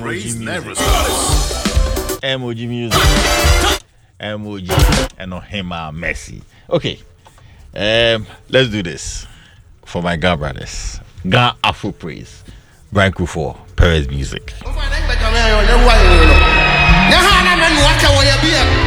Praise never stops. Emoji music. Emoji and Ohima Messi. Okay. Let's do this for my God brothers. God Afro Praise. Brian Kufuor, Perez Music.